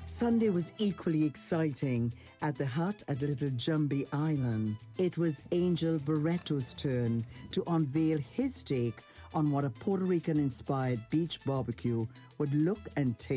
Sunday was equally exciting at the hut at Little Jumbie Island. It was Angel Barreto's turn to unveil his take on what a Puerto Rican-inspired beach barbecue would look and taste